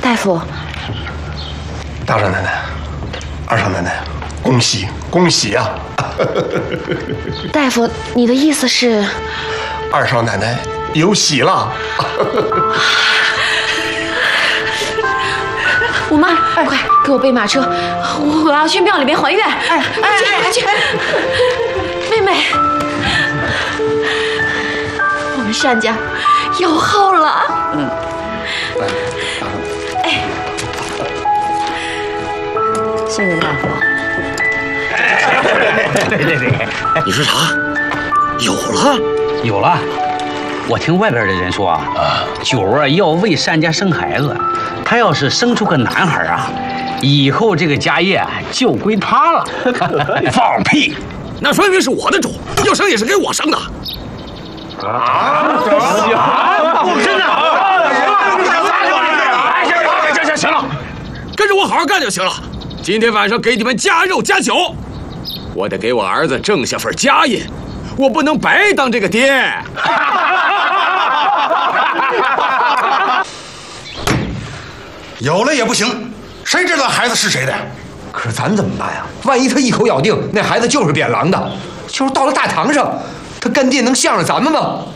大夫， 大少奶奶，二少奶奶，恭喜恭喜呀！ 大夫，你的意思是？ 二少奶奶有喜了。 五妈，快给我备马车，我要去庙里面还愿。去！妹妹，我们单家有后了。谢谢大夫。 对， 你说啥？有了。 我听外边的人说九儿要为单家生孩子，他要是生出个男孩啊，以后这个家业就归他了。 放屁！那分明是我的主，要生也是给我生的。 不是的。 行了，跟着我好好干就行了。今天晚上给你们加肉加酒，我得给我儿子挣下份家业，我不能白当这个爹。 有了也不行，谁知道孩子是谁的呀？ 可是咱怎么办呀？万一他一口咬定那孩子就是扁郎的，就是到了大堂上，他干爹能向着咱们吗？